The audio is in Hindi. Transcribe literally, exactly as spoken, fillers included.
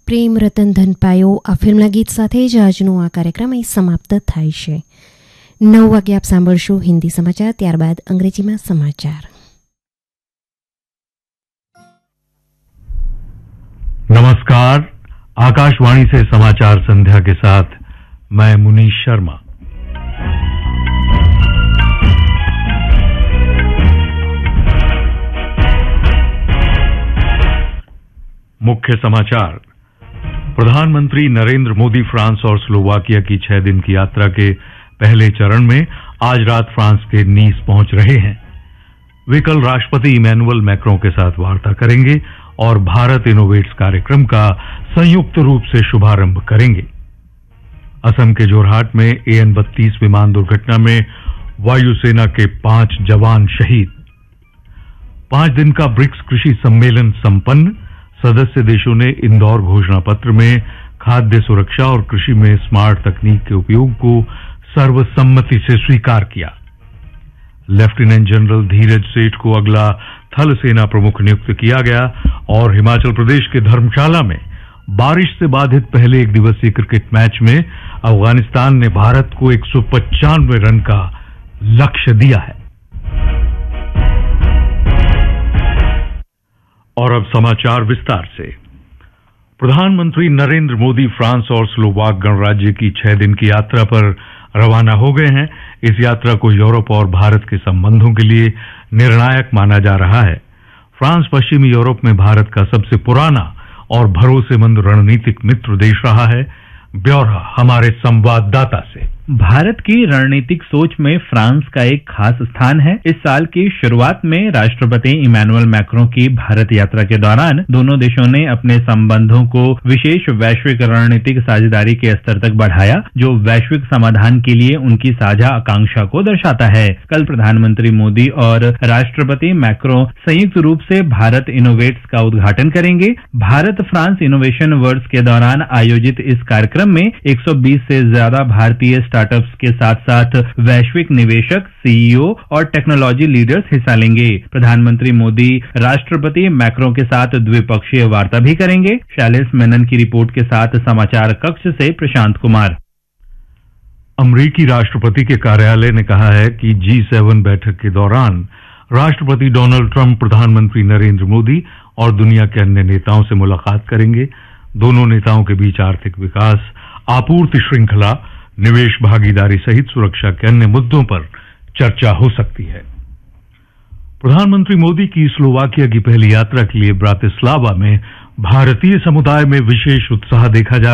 પ્રેમ રતન ધન પાયો આ ફિલ્મના ગીત સાથે જ આજનો આ કાર્યક્રમ અહીં સમાપ્ત થાય છે. નવ વાગે આપ સાંભળશો હિન્દી સમાચાર, ત્યારબાદ અંગ્રેજીમાં સમાચાર. नमस्कार, आकाशवाणी से समाचार संध्या के साथ मैं मुनीश शर्मा. मुख्य समाचार. प्रधानमंत्री नरेंद्र मोदी फ्रांस और स्लोवाकिया की छह दिन की यात्रा के पहले चरण में आज रात फ्रांस के नीस पहुंच रहे हैं. वे कल राष्ट्रपति इमैनुअल मैक्रों के साथ वार्ता करेंगे और भारत इनोवेट्स कार्यक्रम का संयुक्त रूप से शुभारंभ करेंगे. असम के जोरहाट में ए एन बत्तीस विमान दुर्घटना में वायुसेना के पांच जवान शहीद. पांच दिन का ब्रिक्स कृषि सम्मेलन संपन्न. सदस्य देशों ने इंदौर घोषणा पत्र में खाद्य सुरक्षा और कृषि में स्मार्ट तकनीक के उपयोग को सर्वसम्मति से स्वीकार किया. लेफ्टिनेंट जनरल धीरज सेठ को अगला थल सेना प्रमुख नियुक्त किया गया और हिमाचल प्रदेश के धर्मशाला में बारिश से बाधित पहले एक दिवसीय क्रिकेट मैच में अफगानिस्तान ने भारत को एक सौ पचानवे रन का लक्ष्य दिया है. और अब समाचार विस्तार से. प्रधानमंत्री नरेंद्र मोदी फ्रांस और स्लोवाक गणराज्य की छह दिन की यात्रा पर रवाना हो गए हैं. इस यात्रा को यूरोप और भारत के संबंधों के लिए निर्णायक माना जा रहा है. फ्रांस पश्चिमी यूरोप में भारत का सबसे पुराना और भरोसेमंद रणनीतिक मित्र देश रहा है. ब्यौरा हमारे संवाददाता से. भारत की रणनीतिक सोच में फ्रांस का एक खास स्थान है. इस साल की शुरुआत में राष्ट्रपति इमैनुअल मैक्रों की भारत यात्रा के दौरान दोनों देशों ने अपने संबंधों को विशेष वैश्विक रणनीतिक साझेदारी के स्तर तक बढ़ाया, जो वैश्विक समाधान के लिए उनकी साझा आकांक्षा को दर्शाता है. कल प्रधानमंत्री मोदी और राष्ट्रपति मैक्रों संयुक्त रूप से भारत इनोवेट्स का उद्घाटन करेंगे. भारत फ्रांस इनोवेशन वर्ष के दौरान आयोजित इस कार्यक्रम में एक सौ बीस से ज्यादा भारतीय स्टार्टअप्स के साथ साथ वैश्विक निवेशक, सीईओ और टेक्नोलॉजी लीडर्स हिस्सा लेंगे. प्रधानमंत्री मोदी राष्ट्रपति मैक्रों के साथ द्विपक्षीय वार्ता भी करेंगे. शैलेश मेनन की रिपोर्ट के साथ समाचार कक्ष से प्रशांत कुमार. अमरीकी राष्ट्रपति के कार्यालय ने कहा है कि जी सेवन बैठक के दौरान राष्ट्रपति डोनाल्ड ट्रंप प्रधानमंत्री नरेंद्र मोदी और दुनिया के अन्य नेताओं से मुलाकात करेंगे. दोनों नेताओं के बीच आर्थिक विकास, आपूर्ति श्रृंखला, निवेश भागीदारी सहित सुरक्षा के अन्य मुद्दों पर चर्चा हो सकती है. प्रधानमंत्री मोदी की स्लोवाकिया की पहली यात्रा के लिए ब्रातिस्लावा में भारतीय समुदाय में विशेष उत्साह देखा जा